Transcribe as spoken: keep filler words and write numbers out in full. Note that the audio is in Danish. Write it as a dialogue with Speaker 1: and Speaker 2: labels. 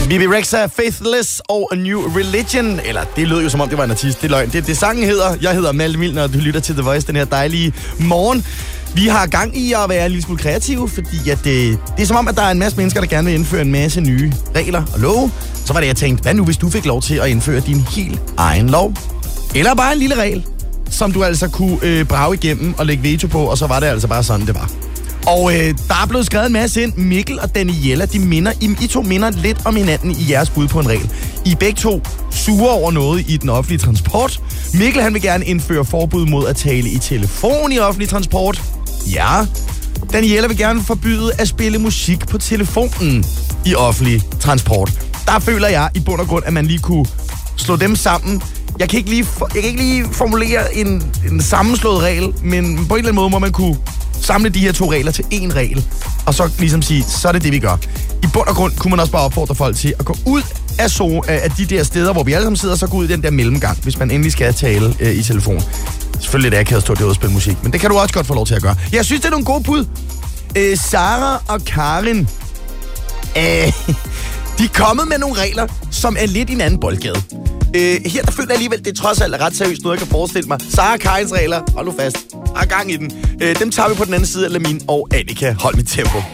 Speaker 1: Bebe Rexha, Faithless og A New Religion. Eller det lød jo som om det var en artist, det er løgn. Det, det sangen hedder. Jeg hedder Malte Milner, og du lytter til The Voice den her dejlige morgen. Vi har gang i at være en lille smule kreative, fordi at det, det er som om, at der er en masse mennesker, der gerne vil indføre en masse nye regler og love. Så var det, jeg tænkte, hvad nu hvis du fik lov til at indføre din helt egen lov? Eller bare en lille regel, som du altså kunne øh, brage igennem og lægge veto på, og så var det altså bare sådan, det var. Og øh, der er blevet skrevet en masse ind. Mikkel og Daniela, de minder, I, I to minder lidt om hinanden i jeres bud på en regel. I er begge to sure over noget i den offentlige transport. Mikkel, han vil gerne indføre forbud mod at tale i telefon i offentlig transport. Ja. Daniela vil gerne forbyde at spille musik på telefonen i offentlig transport. Der føler jeg i bund og grund, at man lige kunne slå dem sammen. Jeg kan ikke lige, jeg kan ikke lige formulere en, en sammenslået regel, men på en eller anden måde må man kunne samle de her to regler til én regel, og så ligesom sige, så er det det, vi gør. I bund og grund kunne man også bare opfordre folk til at gå ud af, so, af de der steder, hvor vi alle sammen sidder, så gå ud i den der mellemgang, hvis man endelig skal tale øh, i telefon. Selvfølgelig er det akavet at stå derude og spille musik, men det kan du også godt få lov til at gøre. Jeg synes, det er nogle gode bud. Øh, Sara og Karin, øh, de er kommet med nogle regler, som er lidt i en anden boldgade. Øh, her der føler jeg alligevel, det er trods alt ret seriøst noget, jeg kan forestille mig. Sara og Karins regler, hold nu fast, har gang i den. Øh, dem tager vi på den anden side af Lamin og Annika. Hold mit tempo.